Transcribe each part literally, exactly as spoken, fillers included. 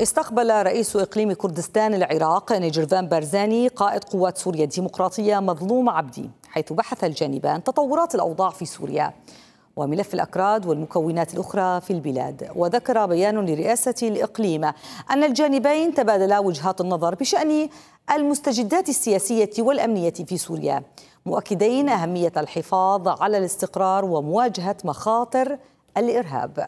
استقبل رئيس إقليم كردستان العراق نيجيرفان بارزاني قائد قوات سوريا الديمقراطية مظلوم عبدي، حيث بحث الجانبان تطورات الأوضاع في سوريا وملف الأكراد والمكونات الأخرى في البلاد. وذكر بيان لرئاسة الإقليم أن الجانبين تبادلا وجهات النظر بشأن المستجدات السياسية والأمنية في سوريا، مؤكدين أهمية الحفاظ على الاستقرار ومواجهة مخاطر الإرهاب.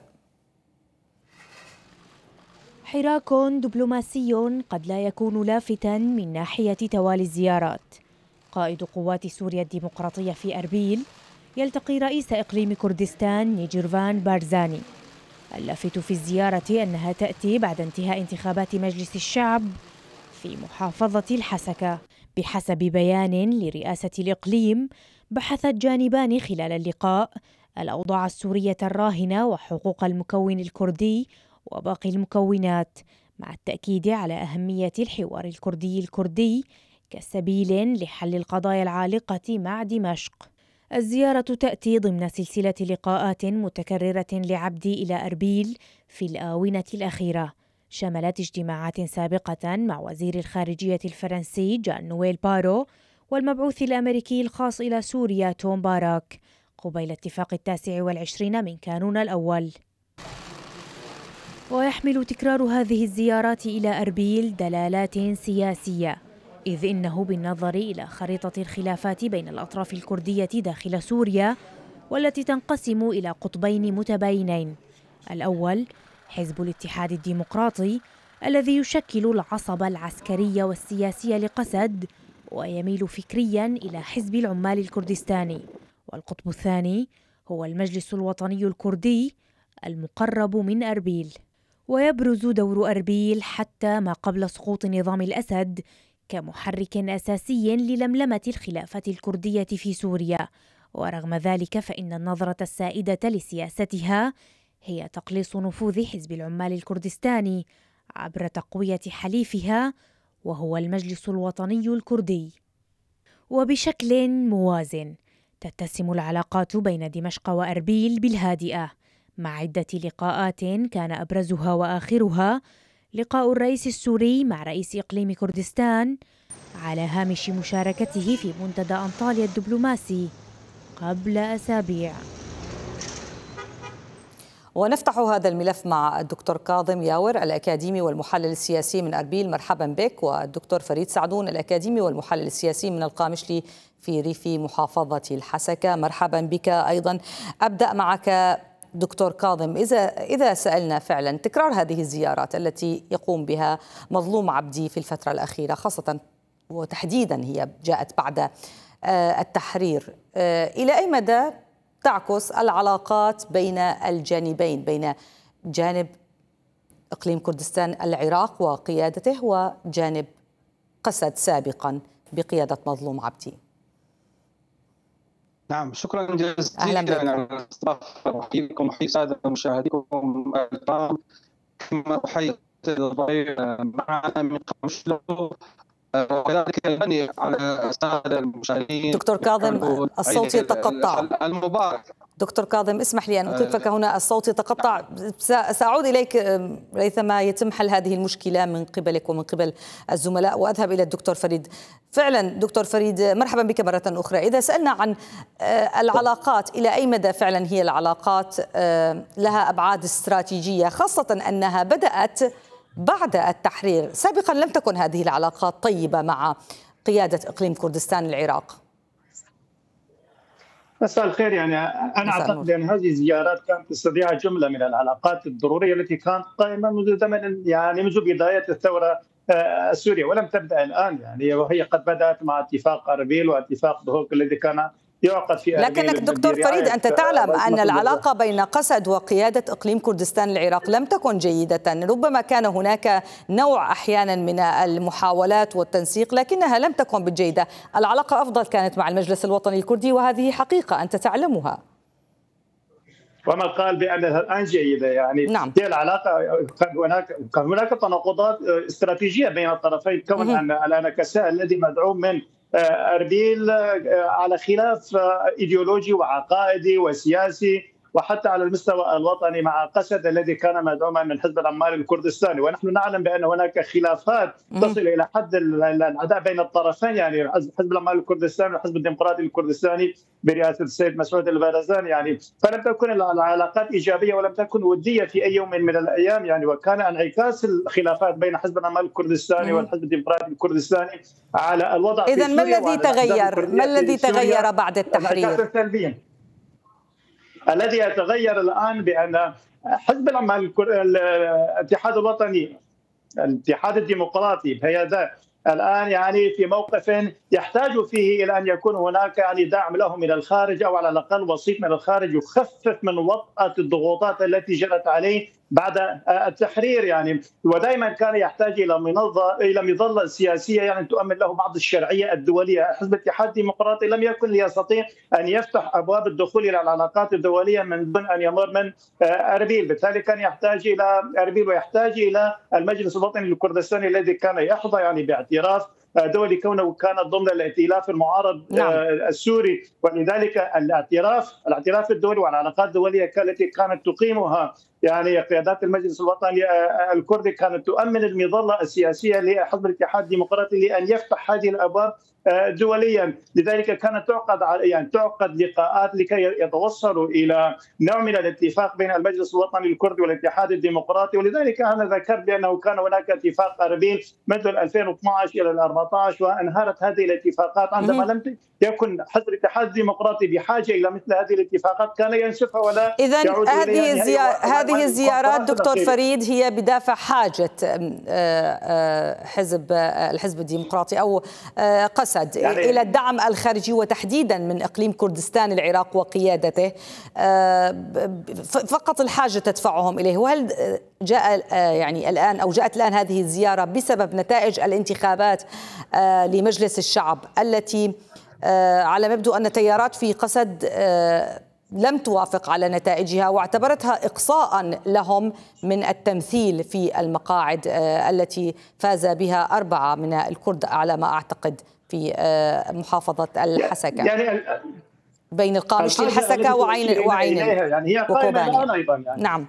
حراك دبلوماسي قد لا يكون لافتا من ناحية توالي الزيارات. قائد قوات سوريا الديمقراطية في أربيل يلتقي رئيس إقليم كردستان نيجيرفان بارزاني. اللافت في الزيارة أنها تأتي بعد انتهاء انتخابات مجلس الشعب في محافظة الحسكة. بحسب بيان لرئاسة الإقليم، بحث الجانبان خلال اللقاء الأوضاع السورية الراهنة وحقوق المكون الكردي وباقي المكونات، مع التأكيد على أهمية الحوار الكردي الكردي كسبيل لحل القضايا العالقة مع دمشق. الزيارة تأتي ضمن سلسلة لقاءات متكررة لعبدي إلى أربيل في الآونة الأخيرة، شملت اجتماعات سابقة مع وزير الخارجية الفرنسي جان نويل بارو والمبعوث الأمريكي الخاص إلى سوريا توم باراك، قبيل اتفاق التاسع والعشرين من كانون الأول. ويحمل تكرار هذه الزيارات إلى أربيل دلالات سياسية، إذ إنه بالنظر إلى خريطة الخلافات بين الأطراف الكردية داخل سوريا والتي تنقسم إلى قطبين متباينين. الأول حزب الاتحاد الديمقراطي الذي يشكل العصب العسكري والسياسي لقسد ويميل فكريا إلى حزب العمال الكردستاني، والقطب الثاني هو المجلس الوطني الكردي المقرب من أربيل. ويبرز دور أربيل حتى ما قبل سقوط نظام الأسد كمحرك أساسي للملمة الخلافة الكردية في سوريا، ورغم ذلك فإن النظرة السائدة لسياستها هي تقليص نفوذ حزب العمال الكردستاني عبر تقوية حليفها وهو المجلس الوطني الكردي. وبشكل موازن تتسم العلاقات بين دمشق وأربيل بالهادئة، مع عدة لقاءات كان أبرزها وآخرها لقاء الرئيس السوري مع رئيس إقليم كردستان على هامش مشاركته في منتدى أنطاليا الدبلوماسي قبل أسابيع. ونفتح هذا الملف مع الدكتور كاظم ياور الأكاديمي والمحلل السياسي من أربيل، مرحبا بك، والدكتور فريد سعدون الأكاديمي والمحلل السياسي من القامشلي في ريف محافظة الحسكة، مرحبا بك أيضا. أبدأ معك دكتور كاظم، إذا إذا سألنا فعلا تكرار هذه الزيارات التي يقوم بها مظلوم عبدي في الفترة الأخيرة، خاصة وتحديدا هي جاءت بعد التحرير، إلى أي مدى تعكس العلاقات بين الجانبين، بين جانب إقليم كردستان العراق وقيادته وجانب قسد سابقا بقيادة مظلوم عبدي؟ نعم، شكرا جزيلا على الاستضافة. أحييكم وأحيي السادة مشاهديكم الكرام، كما أحيي الضيف معنا من قامشلو، وكذلك على السادة المشاهدين. دكتور كاظم الصوت يتقطع. المبارك دكتور كاظم اسمح لي أن أوقفك هنا، الصوت يتقطع، سأعود إليك ريثما يتم حل هذه المشكلة من قبلك ومن قبل الزملاء، وأذهب إلى الدكتور فريد. فعلا دكتور فريد مرحبا بك مرة أخرى. إذا سألنا عن العلاقات، إلى أي مدى فعلا هي العلاقات لها أبعاد استراتيجية، خاصة أنها بدأت بعد التحرير، سابقا لم تكن هذه العلاقات طيبة مع قيادة إقليم كردستان العراق؟ مساء الخير. يعني أنا أعتقد أن هذه الزيارات كانت تستدعي جملة من العلاقات الضرورية التي كانت قائمة منذ زمن، يعني منذ بداية الثورة السورية، ولم تبدأ الآن، يعني وهي قد بدأت مع اتفاق أربيل واتفاق دهوك الذي كان يعقد في أربيل. لكنك دكتور فريد أنت تعلم أن العلاقة بين قسد وقيادة إقليم كردستان العراق لم تكن جيدة، ربما كان هناك نوع أحيانا من المحاولات والتنسيق لكنها لم تكن بالجيدة. العلاقة أفضل كانت مع المجلس الوطني الكردي، وهذه حقيقة أنت تعلمها. وما قال بأنها الآن جيدة، يعني نعم. هي العلاقة هناك هناك تناقضات استراتيجية بين الطرفين، كون أن الأنكساء الذي مدعوم من أربيل على خلاف إيديولوجي وعقائدي وسياسي وحتى على المستوى الوطني مع قسد الذي كان مدعوما من حزب العمال الكردستاني. ونحن نعلم بأن هناك خلافات تصل إلى حد العداء بين الطرفين، يعني حزب العمال الكردستاني والحزب الديمقراطي الكردستاني برئاسة السيد مسعود البارزاني، يعني فلم تكن العلاقات إيجابية ولم تكن ودية في أي يوم من الأيام، يعني وكان انعكاس الخلافات بين حزب العمال الكردستاني والحزب الديمقراطي الكردستاني على الوضع في سوريا. إذن ما الذي تغير؟ ما الذي تغير بعد التحرير؟ الذي يتغير الآن بأن حزب العمال الاتحاد الوطني الاتحاد الديمقراطي هذا الآن يعني في موقف يحتاج فيه إلى أن يكون هناك يعني دعم له من الخارج، أو على الأقل وسيط من الخارج يخفف من وطأة الضغوطات التي جرت عليه بعد التحرير، يعني ودائما كان يحتاج الى منظمه الى مظله سياسيه يعني تؤمن له بعض الشرعيه الدوليه. حزب الاتحاد الديمقراطي لم يكن يستطيع ان يفتح ابواب الدخول الى العلاقات الدوليه من دون ان يمر من اربيل، بالتالي كان يحتاج الى اربيل ويحتاج الى المجلس الوطني الكردستاني الذي كان يحظى يعني باعتراف دولي كونه كان ضمن الائتلاف المعارض نعم. السوري، ولذلك الاعتراف الاعتراف الدولي والعلاقات الدوليه التي كانت تقيمها يعني قيادات المجلس الوطني الكردي كانت تؤمن المظله السياسيه لحزب الاتحاد الديمقراطي لان يفتح هذه الابواب دوليا. لذلك كانت تعقد يعني تعقد لقاءات لكي يتوصلوا الى نوع من الاتفاق بين المجلس الوطني الكردي والاتحاد الديمقراطي، ولذلك انا ذكرت بانه كان هناك اتفاق اربيل منذ ألفين واثني عشر الى أربعة عشر، وانهارت هذه الاتفاقات عندما لم يكن حزب الاتحاد الديمقراطي بحاجه الى مثل هذه الاتفاقات كان ينسفها ولا إذن يعود هذه اليها. زيار هذه الزيارات دكتور فريد هي بدافع حاجه حزب الحزب الديمقراطي او قسد يعني الى الدعم الخارجي وتحديدا من اقليم كردستان العراق وقيادته، فقط الحاجه تدفعهم اليه. وهل جاء يعني الان او جاءت الان هذه الزياره بسبب نتائج الانتخابات لمجلس الشعب التي على ما يبدو أن تيارات في قسد لم توافق على نتائجها واعتبرتها إقصاء لهم من التمثيل في المقاعد التي فاز بها أربعة من الكرد على ما أعتقد في محافظة الحسكة، يعني بين القامشلي الحسكة وعين وعين يعني هي قائمة الآن أيضا يعني. نعم،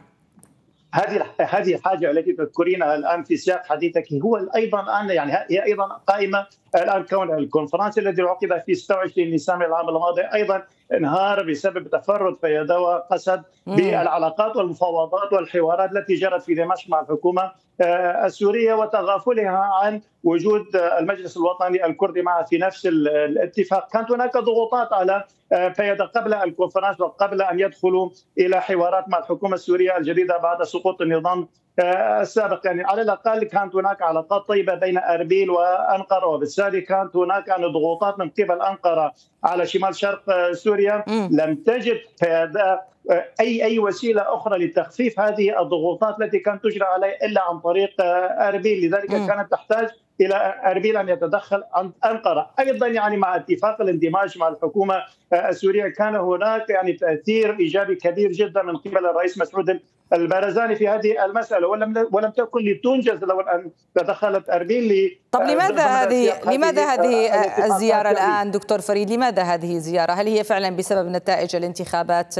هذه هذه الحاجه التي تذكرينها الان في سياق حديثك هو ايضا الان يعني هي ايضا قائمه الان. كون الكونفرنس الذي عقد في ستة وعشرين نيسان العام الماضي ايضا انهار بسبب تفرد فيدوى قسد بالعلاقات والمفاوضات والحوارات التي جرت في دمشق مع الحكومه السوريه وتغافلها عن وجود المجلس الوطني الكردي معه في نفس الاتفاق. كانت هناك ضغوطات على فيدا قبل الكونفرنس وقبل ان يدخلوا الى حوارات مع الحكومه السوريه الجديده بعد سقوط النظام السابق، يعني على الاقل كانت هناك علاقات طيبه بين اربيل وانقره، وبالتالي كانت هناك يعني ضغوطات من قبل انقره على شمال شرق سوريا. لم تجد فيدا اي اي وسيله اخرى لتخفيف هذه الضغوطات التي كانت تجرى عليه الا عن طريق اربيل، لذلك م. كانت تحتاج الى اربيل ان يتدخل عند انقره. ايضا يعني مع اتفاق الاندماج مع الحكومه السوريه كان هناك يعني تاثير ايجابي كبير جدا من قبل الرئيس مسعود البارزاني في هذه المساله، ولم ولم تكن لتنجز لو ان تدخلت اربيل. طب لماذا هذه لماذا هذه الزياره الان دكتور فريد؟ لماذا هذه الزياره؟ هل هي فعلا بسبب نتائج الانتخابات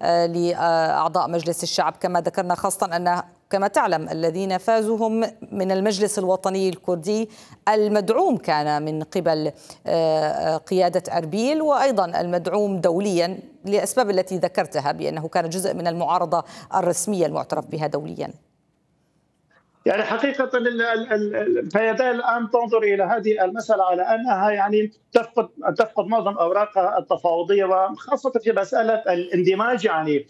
لاعضاء مجلس الشعب كما ذكرنا، خاصه ان كما تعلم الذين فازوا هم من المجلس الوطني الكردي المدعوم كان من قبل قيادة أربيل وأيضا المدعوم دوليا لأسباب التي ذكرتها بأنه كان جزء من المعارضة الرسمية المعترف بها دوليا؟ يعني حقيقة الفيدان الآن تنظر إلى هذه المسألة على أنها يعني تفقد تفقد معظم أوراقها التفاوضية، وخاصة في مسألة الاندماج. يعني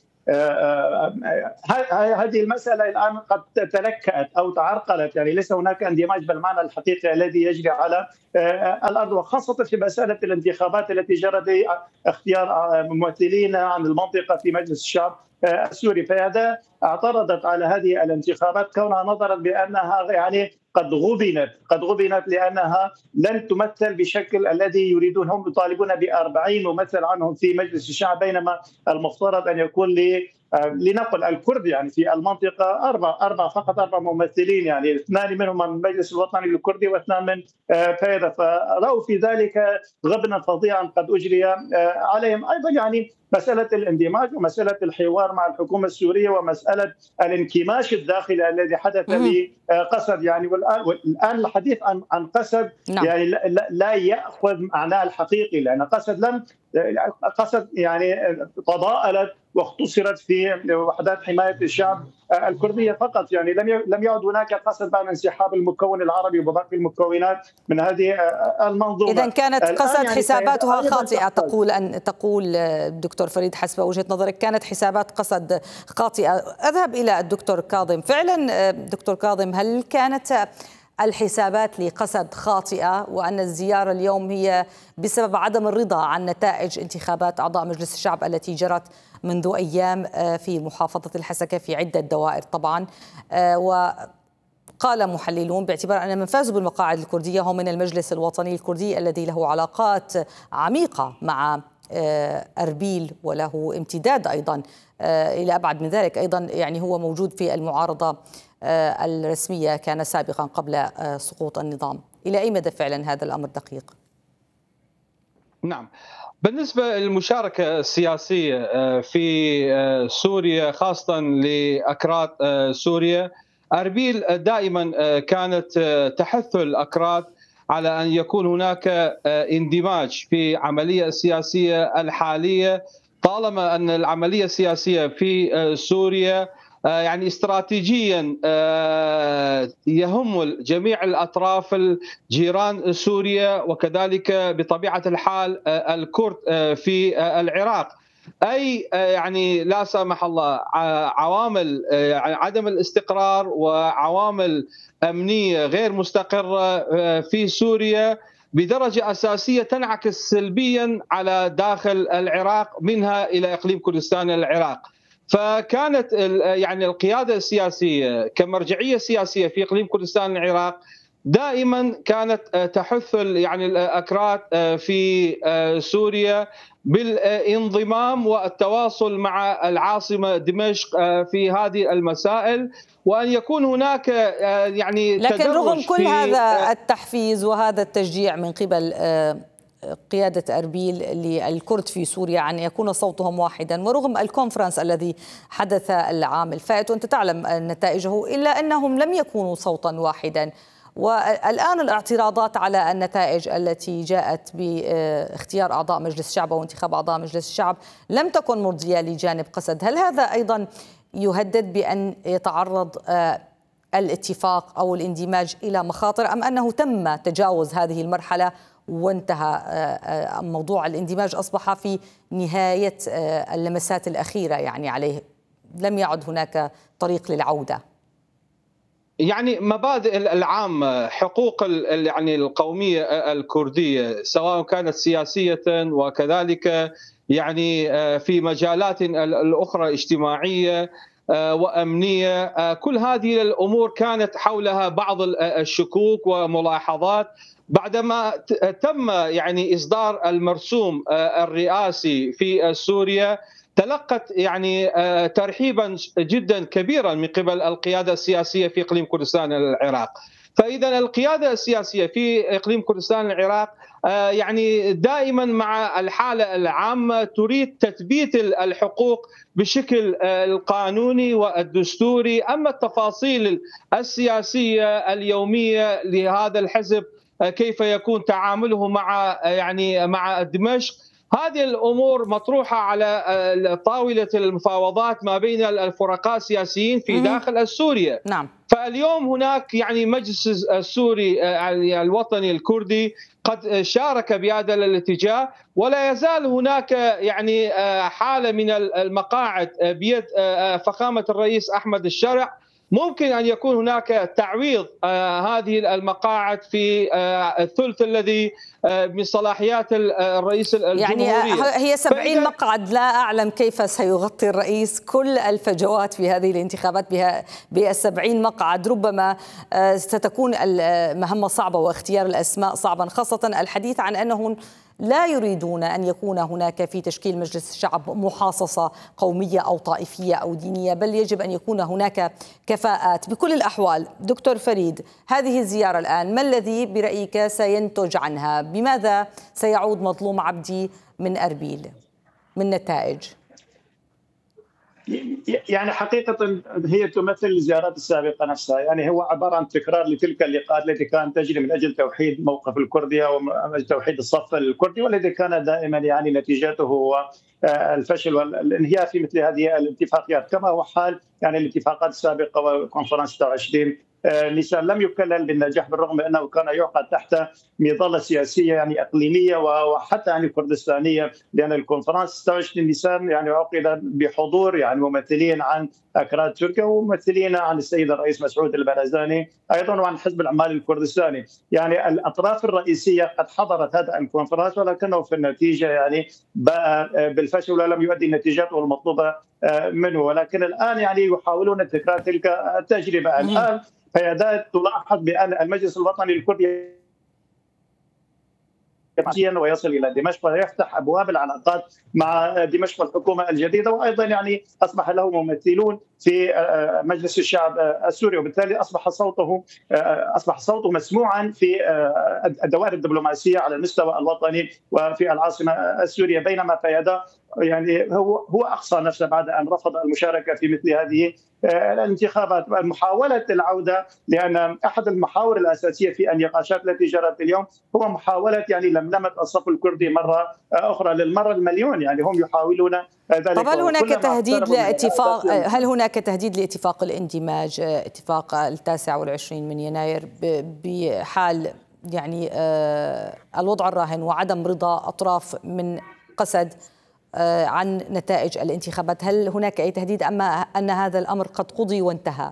هذه المسألة الآن قد تلكأت أو تعرقلت، يعني ليس هناك اندماج بالمعنى الحقيقي الذي يجري على الأرض، وخاصة في مسألة الانتخابات التي جرت اختيار ممثلين عن المنطقة في مجلس الشعب السوري. فهذا اعترضت على هذه الانتخابات كونها نظرت بأنها يعني قد غبنت قد غبنت لأنها لن تمثل بشكل الذي يريدون. هم يطالبون بأربعين ممثل عنهم في مجلس الشعب، بينما المفترض أن يكون لنقل الكرد يعني في المنطقه اربع اربع فقط اربع ممثلين، يعني اثنان منهم من المجلس الوطني الكردي واثنان من فيدا، فرأوا في ذلك غبنا فظيعا قد اجري عليهم. ايضا يعني مساله الاندماج ومساله الحوار مع الحكومه السوريه ومساله الانكماش الداخلي الذي حدث بقسد، يعني والان والان الحديث عن عن قسد نعم. يعني لا, لا ياخذ معناه الحقيقي، لان قسد لم قسد يعني تضاءلت واختصرت في وحدات حمايه الشعب الكرديه فقط، يعني لم لم يعد هناك قسد بعد انسحاب المكون العربي وباقي المكونات من هذه المنظومه. اذا كانت قسد يعني حساباتها خاطئه، تقول ان تقول دكتور فريد حسب وجهه نظرك كانت حسابات قسد خاطئه. اذهب الى الدكتور كاظم. فعلا دكتور كاظم، هل كانت الحسابات لقسد خاطئة، وأن الزيارة اليوم هي بسبب عدم الرضا عن نتائج انتخابات أعضاء مجلس الشعب التي جرت منذ أيام في محافظة الحسكة في عدة دوائر طبعا؟ وقال محللون باعتبار أن من فازوا بالمقاعد الكردية هم من المجلس الوطني الكردي الذي له علاقات عميقة مع أربيل وله امتداد أيضا إلى أبعد من ذلك، أيضا يعني هو موجود في المعارضة الرسمية كان سابقا قبل سقوط النظام. إلى أي مدى فعلا هذا الأمر دقيق؟ نعم، بالنسبة للمشاركة السياسية في سوريا خاصة لأكراد سوريا، أربيل دائما كانت تحث الأكراد على أن يكون هناك اندماج في عملية السياسية الحالية، طالما أن العملية السياسية في سوريا يعني استراتيجيا يهم جميع الأطراف الجيران سوريا، وكذلك بطبيعة الحال الكرد في العراق. أي يعني لا سمح الله عوامل عدم الاستقرار وعوامل أمنية غير مستقرة في سوريا بدرجة أساسية تنعكس سلبيا على داخل العراق، منها إلى إقليم كردستان العراق. فكانت يعني القيادة السياسية كمرجعية سياسية في إقليم كردستان العراق دائما كانت تحث يعني الأكراد في سوريا بالانضمام والتواصل مع العاصمة دمشق في هذه المسائل، وأن يكون هناك يعني لكن رغم كل هذا التحفيز وهذا التشجيع من قبل قيادة أربيل للكرد في سوريا عن يكون صوتهم واحدا، ورغم الكونفرنس الذي حدث العام الفائت وأنت تعلم نتائجه، إلا أنهم لم يكونوا صوتا واحدا. والآن الاعتراضات على النتائج التي جاءت باختيار أعضاء مجلس الشعب وانتخاب أعضاء مجلس الشعب لم تكن مرضية لجانب قسد. هل هذا أيضا يهدد بأن يتعرض الاتفاق أو الاندماج إلى مخاطر، أم أنه تم تجاوز هذه المرحلة وانتهى موضوع الاندماج، أصبح في نهاية اللمسات الأخيرة يعني عليه، لم يعد هناك طريق للعودة؟ يعني مبادئ العامة حقوق يعني القومية الكردية سواء كانت سياسية وكذلك يعني في مجالات الأخرى اجتماعية وأمنية، كل هذه الأمور كانت حولها بعض الشكوك وملاحظات. بعدما تم يعني إصدار المرسوم الرئاسي في سوريا تلقت يعني ترحيبا جدا كبيرا من قبل القيادة السياسية في إقليم كردستان العراق. فإذا القيادة السياسية في إقليم كردستان العراق يعني دائما مع الحالة العامة تريد تثبيت الحقوق بشكل القانوني والدستوري. أما التفاصيل السياسية اليومية لهذا الحزب كيف يكون تعامله مع يعني مع دمشق، هذه الأمور مطروحة على طاولة المفاوضات ما بين الفرقاء السياسيين في داخل السوريا. نعم. فاليوم هناك يعني مجلس السوري الوطني الكردي قد شارك بهذا الاتجاه، ولا يزال هناك يعني حالة من المقاعد بيد فخامة الرئيس أحمد الشرع. ممكن أن يكون هناك تعويض هذه المقاعد في الثلث الذي من صلاحيات الرئيس الجمهورية. يعني هي سبعين مقعد، لا أعلم كيف سيغطي الرئيس كل الفجوات في هذه الانتخابات بالسبعين مقعد. ربما ستكون المهمة صعبة واختيار الأسماء صعبا، خاصة الحديث عن أنه لا يريدون أن يكون هناك في تشكيل مجلس الشعب محاصصة قومية أو طائفية أو دينية، بل يجب أن يكون هناك كفاءات بكل الأحوال. دكتور فريد، هذه الزيارة الآن ما الذي برأيك سينتج عنها؟ بماذا سيعود مظلوم عبدي من أربيل من نتائج؟ يعني حقيقة هي تمثل الزيارات السابقة نفسها، يعني هو عبارة عن تكرار لتلك اللقاءات التي كانت تجري من أجل توحيد موقف الكردية ومن أجل توحيد الصف الكردي، والذي كان دائما يعني نتيجته هو الفشل والانهيار في مثل هذه الاتفاقيات، كما هو حال يعني الاتفاقات السابقة وكونفرنس ستة وعشرين نيسان لم يكلل بالنجاح بالرغم من انه كان يعقد تحت مظله سياسيه يعني اقليميه وحتى يعني كردستانيه، لان الكونفرنس ستة وعشرين نيسان يعني عقد بحضور يعني ممثلين عن اكراد تركيا وممثلين عن السيد الرئيس مسعود البارزاني ايضا وعن حزب العمال الكردستاني، يعني الاطراف الرئيسيه قد حضرت هذا الكونفرنس ولكنه في النتيجه يعني باء بالفشل ولم يؤدي النتيجات المطلوبه منه، ولكن الان يعني يحاولون تكرار تلك التجربه. الان قيادات تلاحظ بان المجلس الوطني الكردي ويصل الى دمشق ويفتح ابواب العلاقات مع دمشق والحكومه الجديده، وايضا يعني اصبح له ممثلون في مجلس الشعب السوري، وبالتالي اصبح صوته اصبح صوته مسموعا في الدوائر الدبلوماسيه على المستوى الوطني وفي العاصمه السوريه، بينما قياده يعني هو هو اقصى نفسه بعد ان رفض المشاركه في مثل هذه الانتخابات. محاوله العوده، لان احد المحاور الاساسيه في النقاشات التي جرت اليوم هو محاوله يعني لملمه الصف الكردي مره اخرى للمره المليون، يعني هم يحاولون ذلك. طب هل هناك تهديد لاتفاق هل هناك تهديد لاتفاق الاندماج، اتفاق التاسع والعشرين من يناير، بحال يعني الوضع الراهن وعدم رضا اطراف من قسد عن نتائج الانتخابات؟ هل هناك أي تهديد أما أن هذا الأمر قد قضي وانتهى؟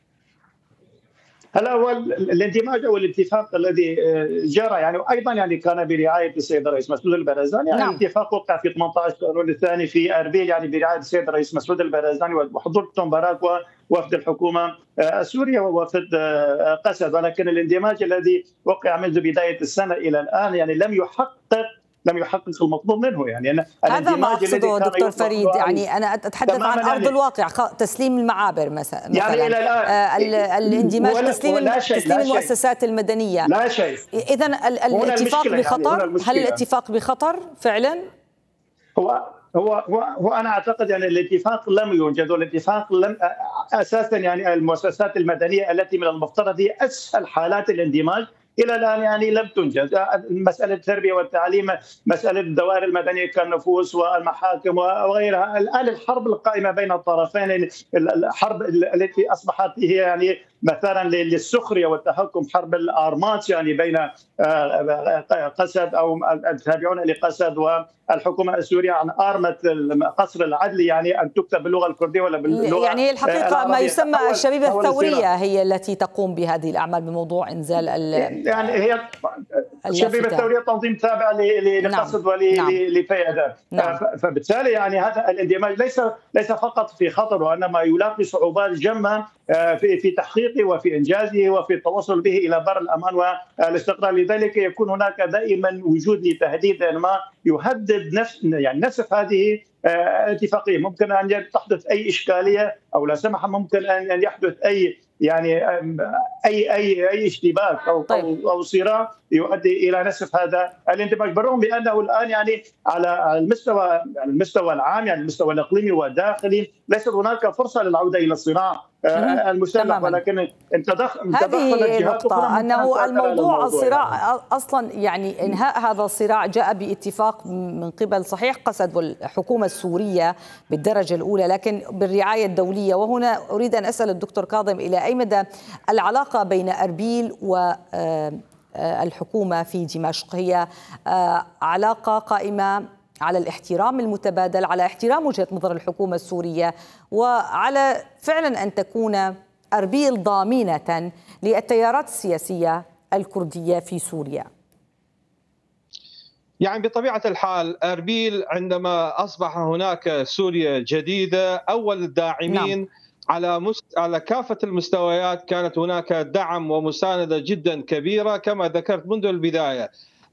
هلا هو الاندماج او الاتفاق الذي جرى يعني ايضا يعني كان برعايه السيد الرئيس مسعود البارزاني، يعني نعم. الاتفاق وقع في ثمانية عشر كانون الثاني في اربيل يعني برعايه السيد الرئيس مسعود البارزاني وحضور توم باراك ووفد الحكومه السوريه ووفد قسد، ولكن الاندماج الذي وقع منذ بدايه السنه الى الان يعني لم يحقق لم يحقق المطلوب منه. يعني أنا هذا ما أقصده دكتور فريد، يعني أنا أتحدث عن أرض يعني الواقع، تسليم المعابر مثلا، يعني إلى الآن آه الاندماج، ولا تسليم ولا شيء تسليم المؤسسات شيء المدنية، لا شيء. إذا الاتفاق بخطر، يعني هل الاتفاق بخطر فعلا؟ هو هو هو, هو أنا أعتقد يعني الاتفاق لم يوجد، والاتفاق لم أساسا يعني المؤسسات المدنية التي من المفترض هي أسهل حالات الاندماج الى الان يعني لم تنجز. مساله التربيه والتعليم، مساله الدوائر المدنيه كالنفوس والمحاكم وغيرها، الان الحرب القائمه بين الطرفين، الحرب التي اصبحت هي يعني مثلا للسخريه والتهكم، حرب الارمات يعني بين قسد او التابعون لقسد والحكومه السوريه عن ارمه قصر العدل، يعني ان تكتب باللغه الكرديه ولا باللغه يعني الحقيقه ما يسمى الشبيبه الثوريه هي التي تقوم بهذه الاعمال بموضوع انزال يعني هي الشبيبه الثوريه تنظيم تابع لقسد ولفيادان، نعم. فبالتالي يعني هذا الاندماج ليس ليس فقط في خطر، وانما يلاقي صعوبات جمه في في تحقيقه وفي انجازه وفي التوصل به الى بر الامان والاستقرار. لذلك يكون هناك دائما وجود لتهديد ما يهدد نفس يعني نسف هذه الاتفاقيه. ممكن ان تحدث اي اشكاليه او لا سمح ممكن ان يحدث اي يعني اي اي اي اشتباك او طيب. او صراع يؤدي الى نسف هذا الاندماج، بالرغم بانه الان يعني على المستوى على المستوى العام يعني المستوى الاقليمي والداخلي ليست هناك فرصه للعوده الى الصراع المسلح، ولكن تدخل هذه نقطة أنه الموضوع الصراع يعني. أصلا يعني إنهاء هذا الصراع جاء باتفاق من قبل صحيح قسد والحكومة السورية بالدرجة الأولى، لكن بالرعاية الدولية. وهنا أريد أن أسأل الدكتور كاظم إلى أي مدى العلاقة بين أربيل و الحكومة في دمشق هي علاقة قائمة على الاحترام المتبادل، على احترام وجهة نظر الحكومة السورية، وعلى فعلا أن تكون أربيل ضامنة للتيارات السياسية الكردية في سوريا؟ يعني بطبيعة الحال أربيل عندما أصبح هناك سوريا جديدة، أول الداعمين نعم. على مست... على كافة المستويات كانت هناك دعم ومساندة جدا كبيرة كما ذكرت منذ البداية.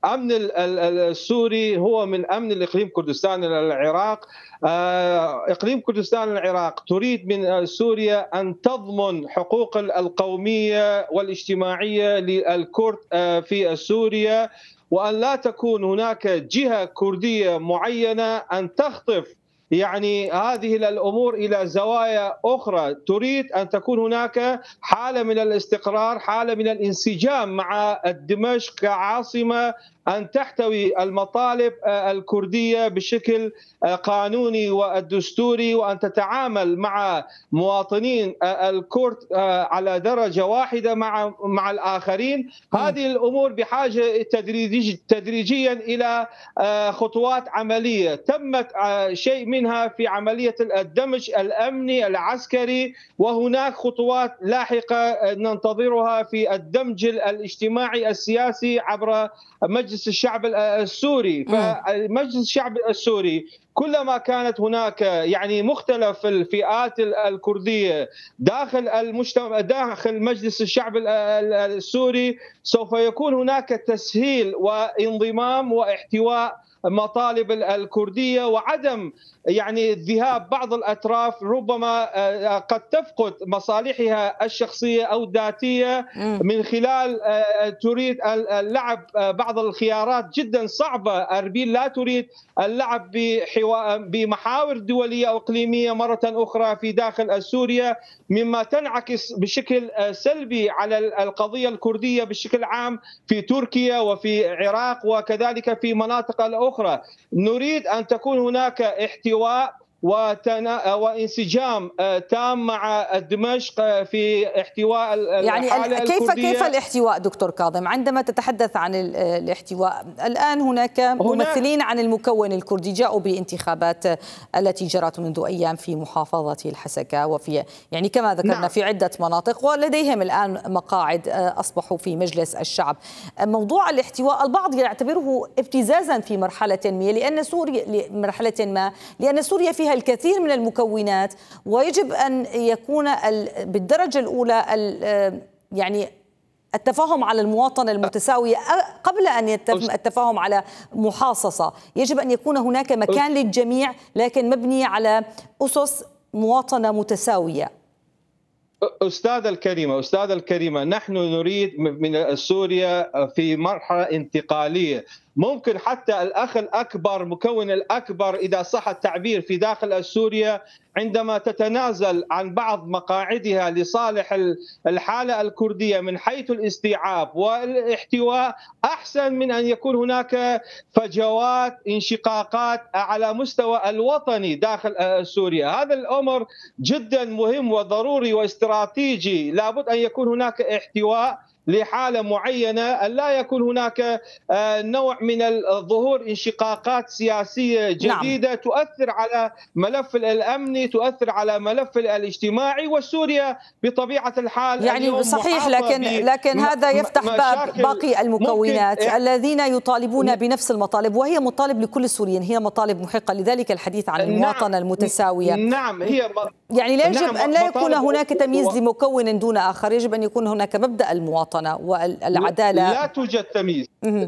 الأمن السوري هو من أمن الإقليم كردستان العراق. إقليم كردستان العراق تريد من سوريا أن تضمن حقوق القومية والاجتماعية للكرد في سوريا، وأن لا تكون هناك جهة كردية معينة أن تخطف يعني هذه الأمور إلى زوايا أخرى. تريد أن تكون هناك حالة من الاستقرار، حالة من الانسجام مع دمشق كعاصمة، أن تحتوي المطالب الكردية بشكل قانوني والدستوري، وأن تتعامل مع مواطنين الكرد على درجة واحدة مع مع الآخرين. هذه الأمور بحاجة تدريجي تدريجيا إلى خطوات عملية. تمت شيء منها في عملية الدمج الأمني العسكري، وهناك خطوات لاحقة ننتظرها في الدمج الاجتماعي السياسي عبر مجلس الشعب السوري. فمجلس الشعب السوري كلما كانت هناك يعني مختلف الفئات الكردية داخل المجتمع داخل مجلس الشعب السوري، سوف يكون هناك تسهيل وانضمام واحتواء مطالب الكردية، وعدم يعني ذهاب بعض الأطراف ربما قد تفقد مصالحها الشخصية أو الذاتية من خلال تريد اللعب بعض الخيارات جدا صعبة. أربيل لا تريد اللعب بمحاور دولية أو إقليمية مرة أخرى في داخل سوريا، مما تنعكس بشكل سلبي على القضية الكردية بشكل عام في تركيا وفي العراق وكذلك في مناطق الأخرى. نريد أن تكون هناك احتواء وانسجام تام مع دمشق في احتواء يعني الحالة كيف الكردية. كيف الاحتواء دكتور كاظم؟ عندما تتحدث عن الاحتواء، الآن هناك ممثلين عن المكون الكردي جاءوا بانتخابات التي جرت منذ أيام في محافظة الحسكة وفي يعني كما ذكرنا نعم. في عدة مناطق، ولديهم الآن مقاعد أصبحوا في مجلس الشعب. موضوع الاحتواء البعض يعتبره ابتزازا في مرحلة ما، لأن سوريا مرحلة ما لأن سوريا فيها الكثير من المكونات، ويجب أن يكون بالدرجة الأولى يعني التفاهم على المواطنة المتساوية قبل أن يتم التفاهم على محاصصة. يجب أن يكون هناك مكان للجميع لكن مبني على أسس مواطنة متساوية. أستاذ الكريمة أستاذ الكريمة نحن نريد من سوريا في مرحلة انتقالية. ممكن حتى الأخ الأكبر مكون الأكبر إذا صح التعبير في داخل سوريا عندما تتنازل عن بعض مقاعدها لصالح الحالة الكردية من حيث الاستيعاب والاحتواء، أحسن من أن يكون هناك فجوات انشقاقات على مستوى الوطني داخل سوريا. هذا الأمر جدا مهم وضروري واستراتيجي. لابد أن يكون هناك احتواء لحالة معينة، لا يكون هناك نوع من الظهور انشقاقات سياسية جديدة نعم. تؤثر على ملف الأمني، تؤثر على ملف الاجتماعي. وسوريا بطبيعة الحال يعني صحيح، لكن لكن هذا يفتح باب باقي المكونات الذين يطالبون بنفس المطالب، وهي مطالب لكل السوريين، هي مطالب محقة. لذلك الحديث عن المواطنة نعم. المتساوية نعم هي يعني لا يجب نعم. أن لا يكون هناك تمييز و... لمكون دون آخر. يجب أن يكون هناك مبدأ المواطنة والعدالة. لا توجد تمييز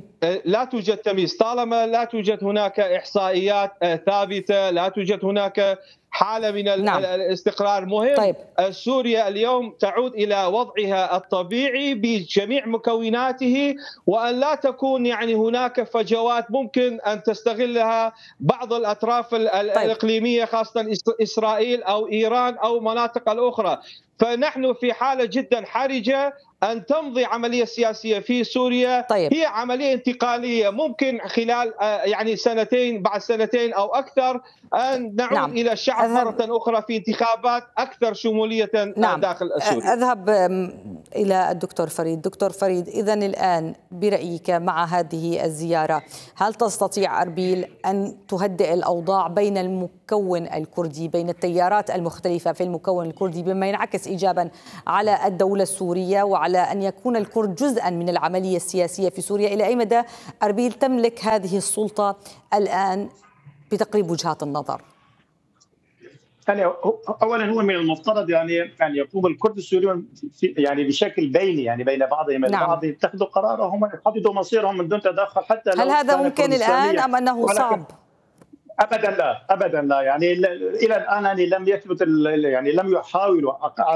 لا توجد تمييز طالما لا توجد هناك إحصائيات ثابتة، لا توجد هناك حالة من نعم. الاستقرار. مهم طيب. سوريا اليوم تعود إلى وضعها الطبيعي بجميع مكوناته، وأن لا تكون يعني هناك فجوات ممكن أن تستغلها بعض الأطراف طيب. الإقليمية خاصة إسرائيل أو إيران أو مناطق الأخرى. فنحن في حالة جدا حرجة أن تمضي عملية سياسية في سوريا. طيب. هي عملية انتقالية ممكن خلال يعني سنتين بعد سنتين أو أكثر أن نعود نعم. إلى الشعب أذهب... مرة أخرى في انتخابات أكثر شمولية نعم. داخل سوريا. أذهب إلى الدكتور فريد. دكتور فريد، إذن الآن برأيك مع هذه الزيارة هل تستطيع أربيل أن تهدئ الأوضاع بين المكون الكردي، بين التيارات المختلفة في المكون الكردي، بما ينعكس إيجابا على الدولة السورية وعلى أن يكون الكرد جزءا من العملية السياسية في سوريا؟ إلى أي مدى أربيل تملك هذه السلطة الآن بتقريب وجهات النظر؟ يعني اولا هو من المفترض يعني ان يقوم الكرد السوريون يعني بشكل بيني يعني بين بعضهم البعض، نعم. يتخذوا قرارهم ويحددوا مصيرهم من دون تدخل حتى هل هذا ممكن الان ام انه صعب؟ ابدا لا ابدا لا يعني الى الان يعني لم يثبت يعني لم يحاولوا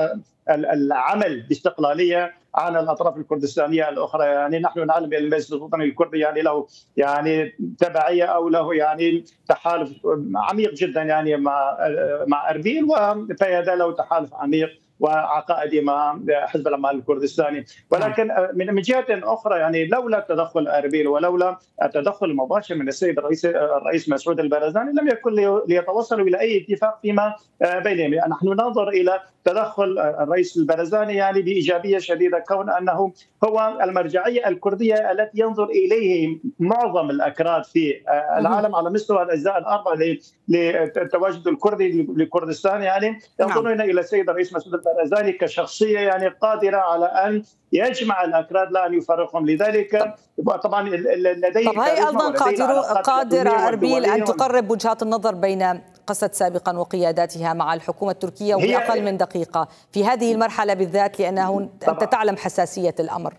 العمل باستقلاليه عن الاطراف الكردستانيه الاخرى. يعني نحن نعلم ان المجلس الوطني الكردي يعني له يعني تبعيه او له يعني تحالف عميق جدا يعني مع مع اربيل، وفيدا له تحالف عميق وعقائدي مع حزب العمال الكردستاني. ولكن من جهه اخرى يعني لولا تدخل اربيل ولولا التدخل المباشر من السيد الرئيس الرئيس مسعود البرزاني لم يكن ليتوصلوا الى اي اتفاق فيما بينهم. نحن ننظر الى تدخل الرئيس البرزاني يعني بايجابيه شديده، كون انه هو المرجعيه الكرديه التي ينظر اليه معظم الاكراد في العالم على مستوى الاجزاء الاربعه للتواجد الكردي لكردستان، يعني ينظرون الى السيد الرئيس مسعود البرزاني كشخصيه يعني قادره على ان يجمع الاكراد لا ان يفرقهم. لذلك طبعا لديه طب هي ايضا قادره اربيل ان تقرب وجهات النظر بين قصد سابقا وقياداتها مع الحكومه التركيه وباقل من دقيقه في هذه المرحله بالذات، لانه انت تعلم حساسيه الامر.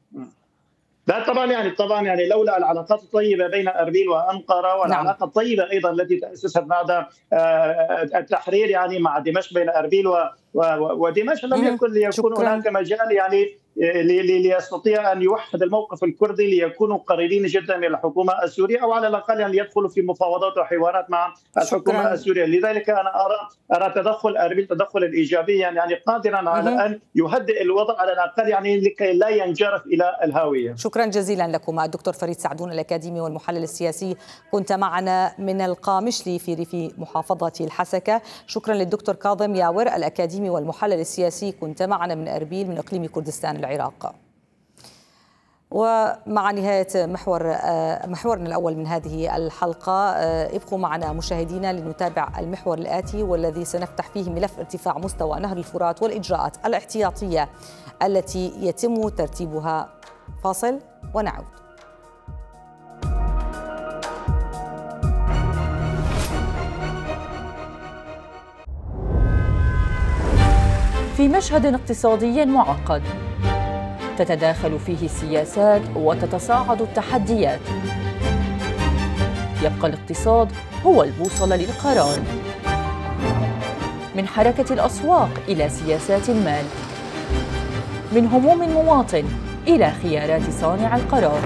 لا طبعا يعني طبعا يعني لولا العلاقات الطيبه بين اربيل وانقره والعلاقه نعم. الطيبه ايضا التي تاسست بعد التحرير يعني مع دمشق بين اربيل ودمشق لم يكن ليكون هناك مجال يعني ليستطيع ان يوحد الموقف الكردي ليكونوا قريبين جدا من الحكومه السوريه، او على الاقل يعني يدخلوا في مفاوضات وحوارات مع الحكومه شكرا. السوريه. لذلك انا ارى ارى تدخل اربيل تدخلا ايجابيا يعني قادرا على ان يهدئ الوضع على الاقل يعني لكي لا ينجرف الى الهاويه. شكرا جزيلا لكم الدكتور فريد سعدون الاكاديمي والمحلل السياسي، كنت معنا من القامشلي في ريف محافظه الحسكه. شكرا للدكتور كاظم ياور الاكاديمي والمحلل السياسي، كنت معنا من اربيل من اقليم كردستان العراق. ومع نهاية محور محورنا الأول من هذه الحلقة، ابقوا معنا مشاهدينا لنتابع المحور الآتي والذي سنفتح فيه ملف ارتفاع مستوى نهر الفرات والإجراءات الاحتياطية التي يتم ترتيبها. فاصل ونعود. في مشهد اقتصادي معقد تتداخل فيه السياسات وتتصاعد التحديات، يبقى الاقتصاد هو البوصلة للقرار. من حركة الأسواق إلى سياسات المال، من هموم المواطن إلى خيارات صانع القرار.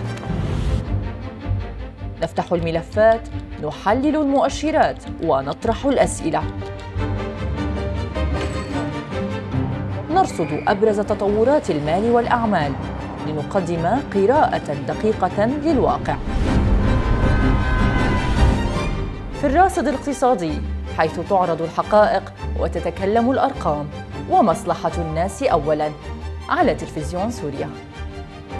نفتح الملفات، نحلل المؤشرات ونطرح الأسئلة، نرصد أبرز تطورات المال والأعمال لنقدم قراءة دقيقة للواقع. في الراصد الاقتصادي، حيث تعرض الحقائق وتتكلم الأرقام، ومصلحة الناس أولاً، على تلفزيون سوريا.